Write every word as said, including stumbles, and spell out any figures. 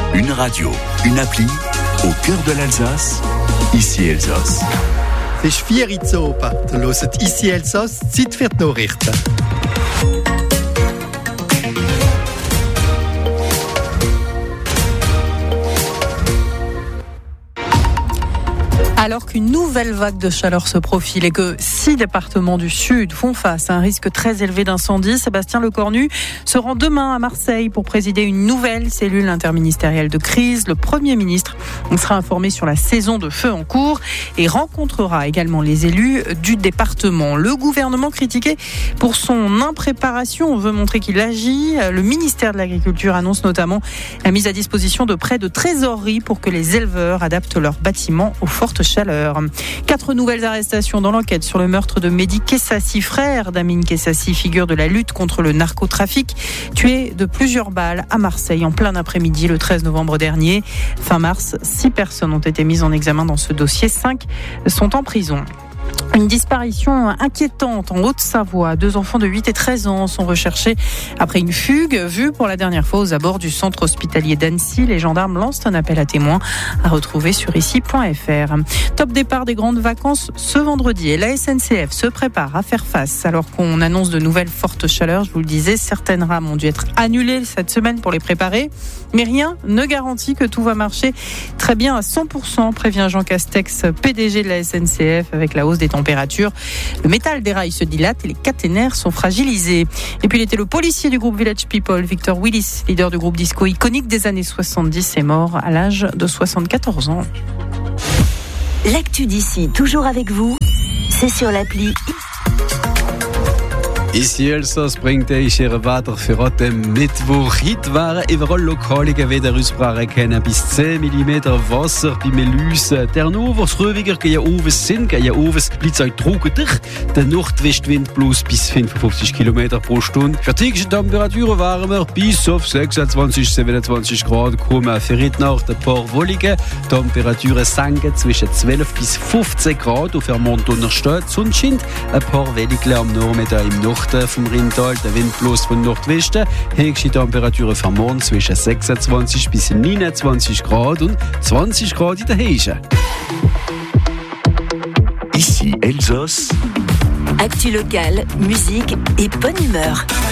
Une radio, une appli, au cœur de l'Alsace, ici Elsass. Es ist vier Uhr zu oben. Ihr hört «Ici Elsass», Zeit für die Nachrichten. Alors qu'une nouvelle vague de chaleur se profile et que six départements du Sud font face à un risque très élevé d'incendie, Sébastien Lecornu se rend demain à Marseille pour présider une nouvelle cellule interministérielle de crise. Le Premier ministre sera informé sur la saison de feu en cours et rencontrera également les élus du département. Le gouvernement critiqué pour son impréparation veut montrer qu'il agit. Le ministère de l'Agriculture annonce notamment la mise à disposition de près de trésorerie pour que les éleveurs adaptent leurs bâtiments aux fortes chaleur. Quatre nouvelles arrestations dans l'enquête sur le meurtre de Mehdi Kessassi, frère d'Amine Kessassi, figure de la lutte contre le narcotrafic, tué de plusieurs balles à Marseille en plein après-midi le treize novembre dernier. Fin mars, six personnes ont été mises en examen dans ce dossier, cinq sont en prison. Une disparition inquiétante en Haute-Savoie. Deux enfants de huit et treize ans sont recherchés après une fugue vue pour la dernière fois aux abords du centre hospitalier d'Annecy. Les gendarmes lancent un appel à témoins à retrouver sur ici point f r. Top départ des grandes vacances ce vendredi et la S N C F se prépare à faire face alors qu'on annonce de nouvelles fortes chaleurs. Je vous le disais, certaines rames ont dû être annulées cette semaine pour les préparer. Mais rien ne garantit que tout va marcher très bien à cent pour cent, prévient Jean Castex, P D G de la S N C F. Avec la hausse des températures, le métal des rails se dilate et les caténaires sont fragilisés. Et puis il était le policier du groupe Village People, Victor Willis, leader du groupe disco iconique des années soixante-dix, est mort à l'âge de soixante-quatorze ans. L'actu d'ici, toujours avec vous, c'est sur l'appli. Ici Elsass bringt euch ihre Wetter für heute Mittwoch. Heute wären überall lokale Gewitteraussprachen kennen. Bis zehn Millimeter Wasser bei Melüse. Der Novos ruhiger gehen Oves sind, gehen Oves bleibt euch trockener. Der Nordwestwind bloß bis fünfundfünfzig Kilometer pro Stunde. Für die Temperaturen wären wir bis auf sechsundzwanzig, siebenundzwanzig Grad kommen. Für heute Nacht ein paar wollige Temperaturen sinken zwischen zwölf bis fünfzehn Grad. Und für Mond untersteht Sonne scheint. Ein paar wenige am Nachmittag im Nord vom Rheintal, der Wind bloß von Nordwesten. Höchste Temperaturen für morgen zwischen sechsundzwanzig bis neunundzwanzig Grad und zwanzig Grad in der Heise. Ici Elsass. Actu locale, musique et bonne humeur.